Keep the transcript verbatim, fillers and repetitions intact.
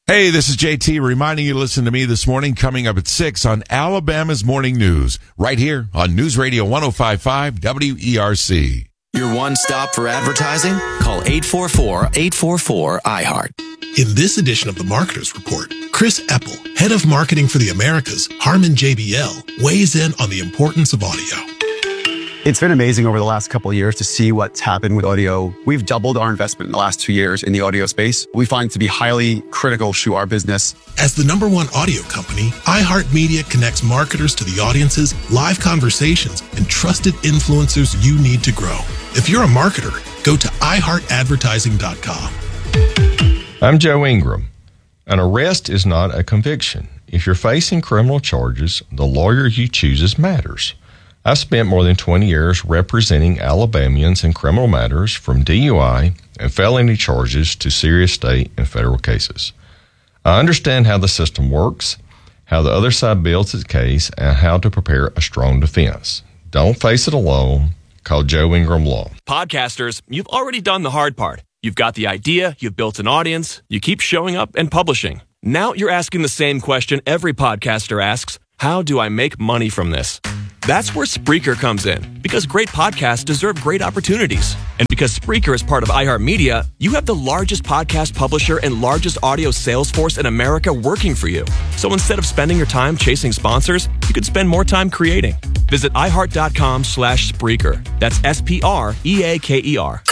Hey, this is J T reminding you to listen to me this morning coming up at six on Alabama's Morning News, right here on News Radio one oh five point five W E R C. Your one stop for advertising? Call eight four four, eight four four, I heart. In this edition of the Marketers Report, Chris Eppel, head of marketing for the Americas, Harman J B L, weighs in on the importance of audio. It's been amazing over the last couple of years to see what's happened with audio. We've doubled our investment in the last two years in the audio space. We find it to be highly critical to our business. As the number one audio company, iHeartMedia connects marketers to the audiences, live conversations, and trusted influencers you need to grow. If you're a marketer, go to i heart advertising dot com. I'm Joe Ingram. An arrest is not a conviction. If you're facing criminal charges, the lawyer you choose matters. I've spent more than twenty years representing Alabamians in criminal matters from D U I and felony charges to serious state and federal cases. I understand how the system works, how the other side builds its case, and how to prepare a strong defense. Don't face it alone. Call Joe Ingram Law. Podcasters, you've already done the hard part. You've got the idea, you've built an audience, you keep showing up and publishing. Now you're asking the same question every podcaster asks: how do I make money from this? That's where Spreaker comes in, because great podcasts deserve great opportunities. And because Spreaker is part of iHeartMedia, you have the largest podcast publisher and largest audio sales force in America working for you. So instead of spending your time chasing sponsors, you could spend more time creating. Visit iHeart.com slash Spreaker. That's S P R E A K E R.